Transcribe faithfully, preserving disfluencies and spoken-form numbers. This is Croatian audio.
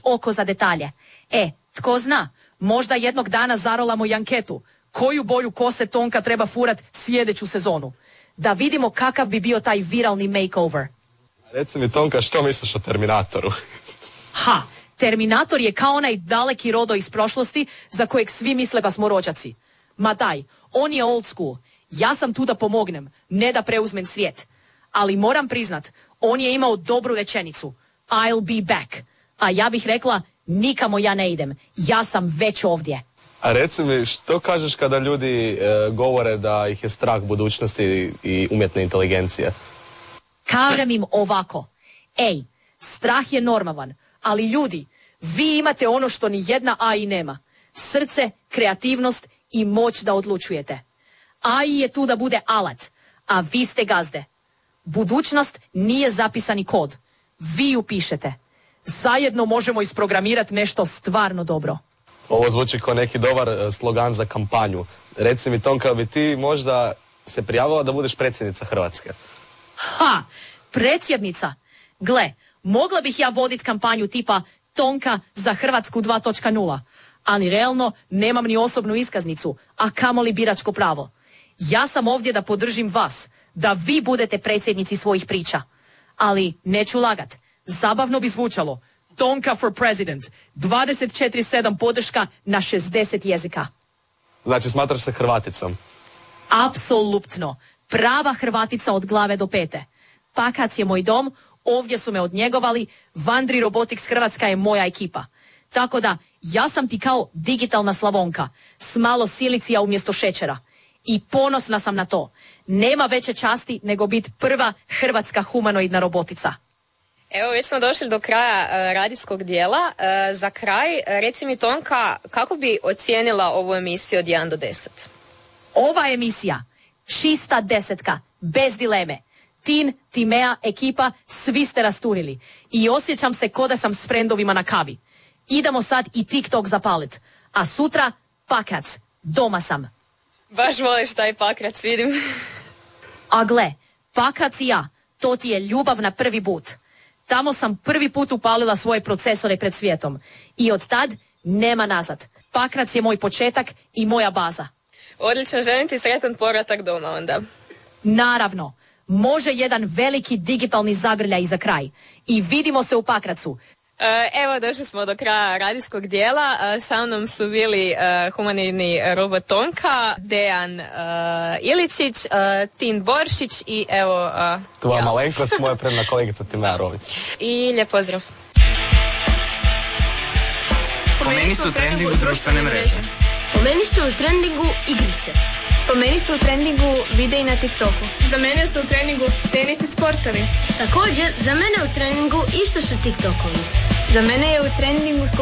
oko za detalje. E, tko zna, možda jednog dana zarolamo i anketu. Koju boju kose Tonka treba furat sljedeću sezonu? Da vidimo kakav bi bio taj viralni makeover. Reci mi, Tonka, što misliš o Terminatoru? Ha, Terminator je kao onaj daleki rodo iz prošlosti za kojeg svi misle da smo rođaci. Ma daj, on je old school. Ja sam tu da pomognem, ne da preuzmem svijet. Ali moram priznat, on je imao dobru rečenicu. I'll be back. A ja bih rekla, nikamo ja ne idem. Ja sam već ovdje. A reci mi, što kažeš kada ljudi e, govore da ih je strah budućnosti i umjetne inteligencije? Kažem im ovako. Ej, strah je normalan, ali ljudi, vi imate ono što ni jedna A I nema. Srce, kreativnost i moć da odlučujete. A I je tu da bude alat, a vi ste gazde. Budućnost nije zapisani kod. Vi ju pišete. Zajedno možemo isprogramirati nešto stvarno dobro. Ovo zvuči kao neki dobar uh, slogan za kampanju. Reci mi, Tonka, bi ti možda se prijavila da budeš predsjednica Hrvatske? Ha! Predsjednica? Gle, mogla bih ja voditi kampanju tipa Tonka za Hrvatsku dva točka nula, ali realno nemam ni osobnu iskaznicu, a kamoli biračko pravo. Ja sam ovdje da podržim vas, da vi budete predsjednici svojih priča. Ali neću lagat, zabavno bi zvučalo. Tonka for president, dvadeset četiri sedam podrška na šezdeset jezika. Znači, smatraš se Hrvaticom? Apsolutno. Prava Hrvatica od glave do pete. Pakac je moj dom, ovdje su me odnjegovali, Vandri Robotics Hrvatska je moja ekipa. Tako da, ja sam ti kao digitalna Slavonka, s malo silicija umjesto šećera. I ponosna sam na to. Nema veće časti nego biti prva hrvatska humanoidna robotica. Evo, već smo došli do kraja uh, radijskog dijela. Uh, za kraj, reci mi, Tonka, kako bi ocijenila ovu emisiju od jedan do deset? Ova emisija, šista desetka, bez dileme. Tin, Timea, ekipa, svi ste rasturili. I osjećam se ko da sam s frendovima na kavi. Idemo sad i TikTok zapalit. A sutra, Pakac. Doma sam. Baš voliš taj Pakrac, vidim. A gle, Pakac i ja, to ti je ljubav na prvi put. Tamo sam prvi put upalila svoje procesore pred svijetom. I od tad nema nazad. Pakrac je moj početak i moja baza. Odlično, želim ti sretan povratak doma onda. Naravno. Može jedan veliki digitalni zagrljaj za kraj. I vidimo se u Pakracu. Evo, došli smo do kraja radijskog dijela. Sa mnom su bili uh, humanoidni robot Tonka, Dejan uh, Iličić, uh, Tin Boršić i evo... Uh, Tvoja ja. malenkost, moja predna kolegica Timea Rović. I lijep pozdrav. Po meni su u trendingu društvene mreže. Po meni su u trendingu igrice. Po meni su u trendingu videi na TikToku. Za mene su u treningu tenis i sportovi. Također, za mene u treningu isto su TikTokovi. Za mene je u trendingu